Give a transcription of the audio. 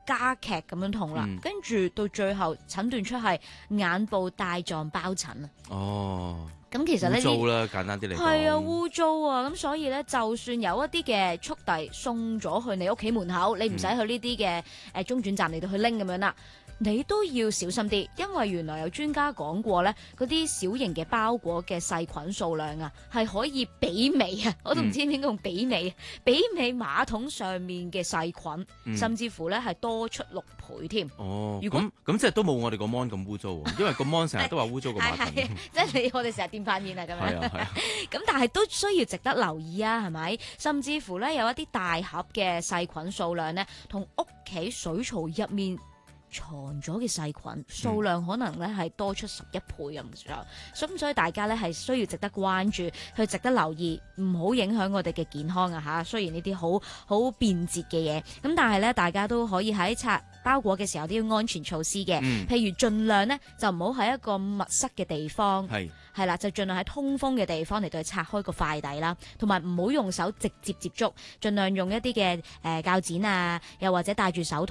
加劇咁樣痛啦，跟住到最後診斷出係眼部帶狀疱疹啊。 哦。 咁其實呢污糟啦，簡單啲嚟講。 係啊，污糟啊，咁所以咧，就算有一啲嘅速遞送咗去你屋企門口，你唔使去呢啲嘅中轉站嚟到去拎咁樣啦，你都要小心啲，因為原來有專家講過咧，嗰啲小型嘅包裹嘅細菌數量啊，係可以媲美啊，我都唔知點解用媲美，媲美馬桶上面嘅細菌，甚至乎咧係多出6倍添。 哦， 如果咁即係都冇我哋個 mon 咁污糟喎，因為個 mon 成日都話污糟個馬桶。 係即係我哋成日掂塊面啊咁樣。 係啊。 咁但係都需要值得留意啊，係咪？甚至乎咧有一啲大盒嘅細菌數量咧，同屋企水槽入面藏咗嘅細菌數量可能咧係多出11倍咁上，所以大家咧係需要值得關注，去值得留意，唔好影響我哋嘅健康啊嚇。雖然呢啲好便捷嘅嘢，咁但係咧大家都可以喺拆包裹嘅時候都要安全措施嘅，譬如盡量咧就唔好喺一個密室嘅地方，係啦，就盡量喺通風嘅地方嚟到去拆開個快遞啦，同埋唔好用手直接接觸，盡量用一啲嘅鉸剪啊，又或者戴住手套。